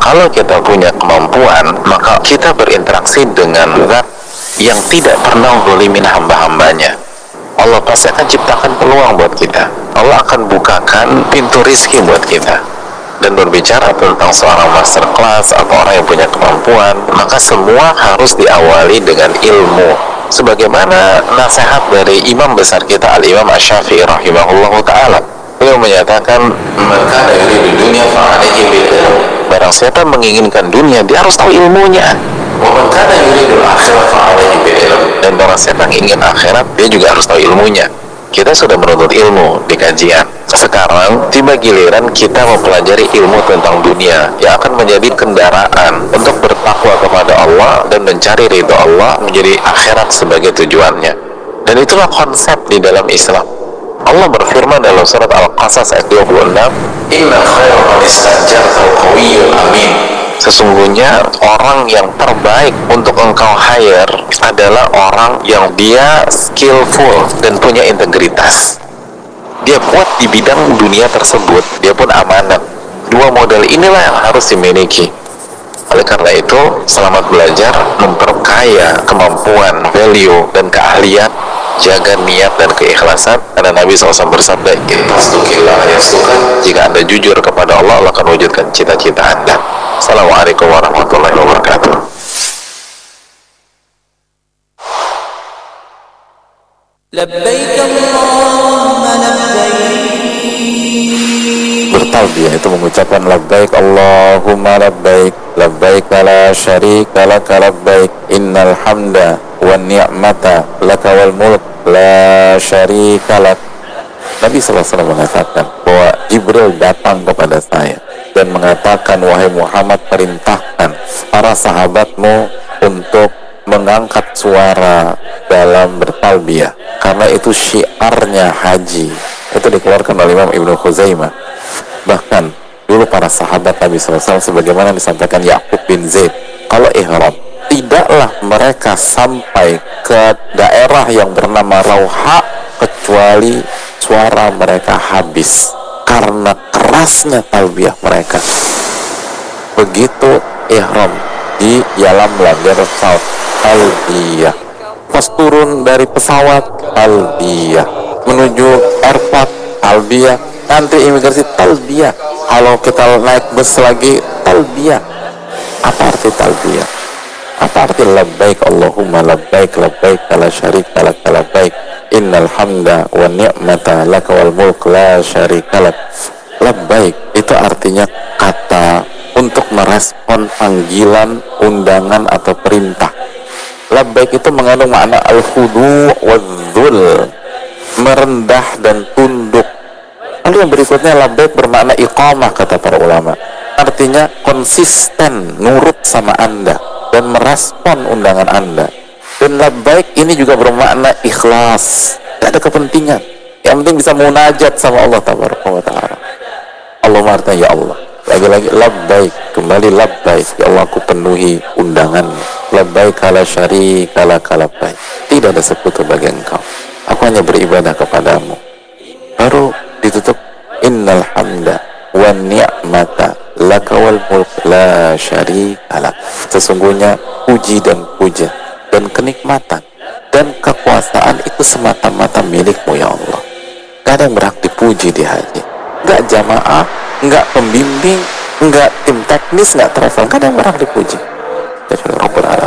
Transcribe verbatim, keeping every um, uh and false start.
Kalau kita punya kemampuan, maka kita berinteraksi dengan zat yang tidak pernah zalimin hamba-hambanya. Allah pasti akan ciptakan peluang buat kita. Allah akan bukakan pintu rizki buat kita. Dan berbicara tentang seorang master class atau orang yang punya kemampuan, maka semua harus diawali dengan ilmu. Sebagaimana nasihat dari imam besar kita, Al-Imam Asy-Syafi'i rahimahullahu ta'ala. Beliau menyatakan, "Man kana yuridu dunya fa'alaihi bil ilm." Barang siapa menginginkan dunia, dia harus tahu ilmunya. "Wa man kana yuridu al-akhirah fa'alaihi bil ilm." Dan barang siapa yang ingin akhirat, dia juga harus tahu ilmunya. Kita sudah menuntut ilmu di kajian. Sekarang tiba giliran kita mempelajari ilmu tentang dunia yang akan menjadi kendaraan untuk bertakwa kepada Allah dan mencari ridho Allah, menjadi akhirat sebagai tujuannya. Dan itulah konsep di dalam Islam. Allah berfirman dalam surat Al-Qasas ayat dua puluh enam, "Inna khairal man istajarta al-qawiyyul amin." Sesungguhnya orang yang terbaik untuk engkau hire adalah orang yang dia skillful dan punya integritas. Dia kuat di bidang dunia tersebut, dia pun amanat. Dua model inilah yang harus dimiliki. Oleh karena itu, selamat belajar, memperkaya kemampuan, value, dan keahlian. Jaga niat dan keikhlasan, karena Nabi shallallahu alaihi wasallam bersabda, "Tasdukillah yasdukan." Jika Anda jujur kepada Allah, Allah akan wujudkan cita-cita Anda. Assalamualaikum warahmatullahi wabarakatuh. Labbaik Allahumma labbaik. Bertalbiyah itu mengucapkan labbaik Allahumma labbaik, labbaik la syarika laka labbaik, innal hamda wan ni'mata laka wal mulk la syarika lak. Nabi sallallahu alaihi wasallam mengatakan bahwa Jibril datang kepada saya dan mengatakan, "Wahai Muhammad, perintahkan para sahabatmu untuk mengangkat suara dalam bertalbiyah, karena itu syiarnya haji." Itu dikeluarkan oleh Imam Ibnu Khuzaimah. Bahkan dulu para sahabat Nabi sallallahu alaihi wasallam, sebagaimana disampaikan Ya'qub bin Zaid, kalau ihram tidaklah mereka sampai ke daerah yang bernama Rauha kecuali suara mereka habis karena kerasnya talbiyah mereka. Begitu ihram di Yalamlam, di Arab Saudi, talbiyah. Pas turun dari pesawat, talbiyah. Menuju airport, talbiyah. Nanti imigrasi, talbiyah. Kalau kita naik bus lagi, talbiyah. Apa arti talbiyah? Apa arti labbaik Allahumma labbaik, labbaik la syarika lak, labbaik innal hamda wa ni'mata laka wal mulk la syarika lak. Labbaik itu artinya kata untuk merespon panggilan, undangan atau perintah. Labbaik itu mengandung makna al-khudu' wal-dhul, merendah dan tunduk. Lalu yang berikutnya, labbaik bermakna iqamah, kata para ulama. Artinya konsisten, nurut sama Anda dan merespon undangan Anda. Dan labbaik ini juga bermakna ikhlas, tidak ada kepentingan. Yang penting bisa munajat sama Allah tabaraka wa ta'ala. Allahumma artinya, ya Allah, lagi-lagi labbaik, kembali labbaik, ya Allah, aku penuhi undangan. Labbaik la syarika lak, labbaik, tidak ada sekutu bagi Engkau, aku hanya beribadah kepadamu. Baru ditutup, innal hamda wa ni'mata laka wal mulk la syarika lak. Sesungguhnya puji dan puja dan kenikmatan dan kekuasaan itu semata-mata milikmu, ya Allah. Gak ada yang berhak dipuji di haji. Gak jamaah, gak pembimbing, gak tim teknis, gak travel, gak ada yang berhak dipuji. Jadi Rabbul Alamin.